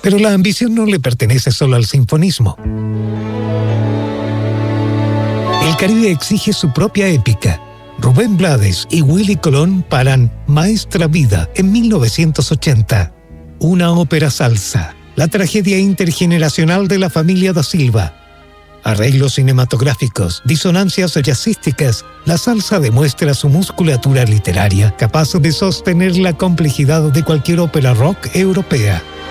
Pero la ambición no le pertenece solo al sinfonismo. El Caribe exige su propia épica. Rubén Blades y Willy Colón paran Maestra Vida en 1980. Una ópera salsa, la tragedia intergeneracional de la familia da Silva. Arreglos cinematográficos, disonancias jazzísticas, la salsa demuestra su musculatura literaria, capaz de sostener la complejidad de cualquier ópera rock europea.